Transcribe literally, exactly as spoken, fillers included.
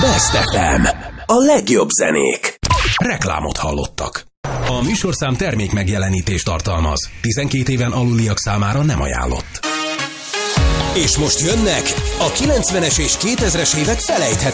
Best ef em. A legjobb zenék. Reklámot hallottak. A műsorszám termék megjelenítést tartalmaz. tizenkét éven aluliak számára nem ajánlott. És most jönnek a kilencvenes és kétezres évek felejthetetlen